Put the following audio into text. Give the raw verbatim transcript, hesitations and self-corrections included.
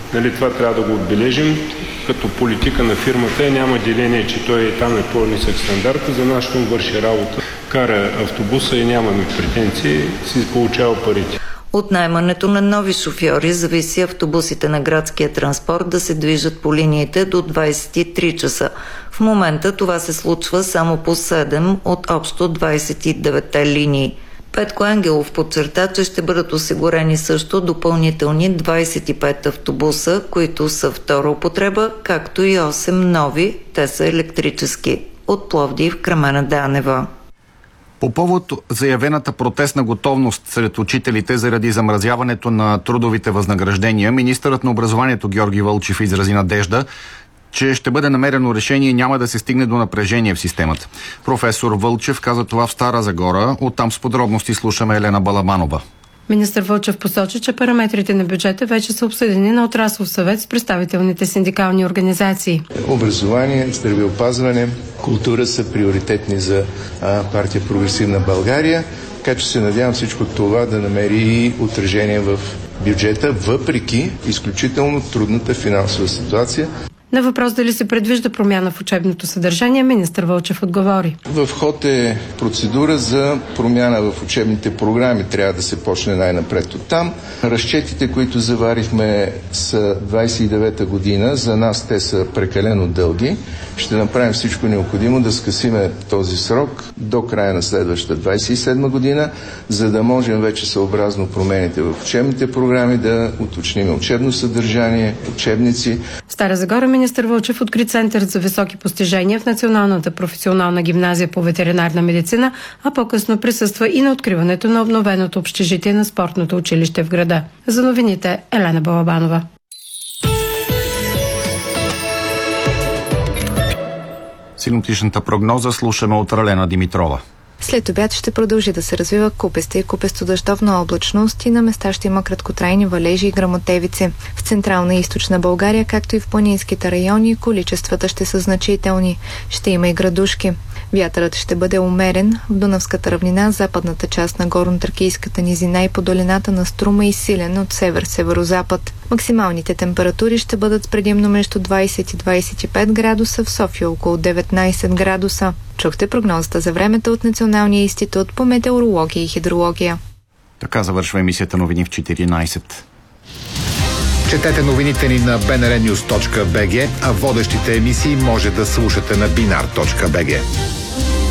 Нали, това трябва да го отбележим. Като политика на фирмата е, няма деление, че той там е по-нисък стандарт. За нас ще му върши работа. Кара автобуса и нямаме претенции, си получава парите. От наемането на нови шофьори зависи автобусите на градския транспорт да се движат по линиите до двадесет и три часа. В момента това се случва само по седем от общо двадесет и девет линии. Петко Ангелов подчерта, че ще бъдат осигурени също допълнителни двадесет и пет автобуса, които са втора употреба, както и осем нови, те са електрически. От Пловдив, Крамена Данева. По повод заявената протестна готовност сред учителите заради замразяването на трудовите възнаграждения, министърът на образованието Георги Вълчев изрази надежда, че ще бъде намерено решение и няма да се стигне до напрежение в системата. Професор Вълчев каза това в Стара Загора. Оттам с подробности слушаме Елена Балабанова. Министър Вълчев посочи, че параметрите на бюджета вече са обсъдени на отраслов съвет с представителните синдикални организации. Образование, здравеопазване, култура са приоритетни за а, партия Прогресивна България, така че се надявам всичко това да намери и отражение в бюджета, въпреки изключително трудната финансова ситуация. На въпрос дали се предвижда промяна в учебното съдържание, министър Вълчев отговори. В ход е процедура за промяна в учебните програми. Трябва да се почне най-напред от там. Разчетите, които заварихме с двадесет и девета година, за нас те са прекалено дълги. Ще направим всичко необходимо да скъсиме този срок до края на следващата двадесет и седма година, за да можем вече съобразно промените в учебните програми да уточним учебно съдържание, учебници. В Стара Загора министър Вълчев откри център за високи постижения в Националната професионална гимназия по ветеринарна медицина, а по-късно присъства и на откриването на обновеното общежитие на спортното училище в града. За новините Елена Балабанова. Синоптичната прогноза слушаме от Ралена Димитрова. След обяд ще продължи да се развива купеста и купесто-дъждовна облачност и на места ще има краткотрайни валежи и гръмотевици. В централна и източна България, както и в планинските райони, количествата ще са значителни. Ще има и градушки. Вятърът ще бъде умерен в Дунавската равнина, западната част на горно-тракийската низина и по долината на Струма и силен от север-северозапад. Максималните температури ще бъдат предимно между двадесет и двадесет и пет градуса, в София около деветнадесет градуса. Чухте прогнозата за времето от Националния институт по метеорология и хидрология. Така завършва емисията новини в четиринадесет. Четете новините ни на би ен ар нюз точка би джи, а водещите емисии може да слушате на бинар точка би джи.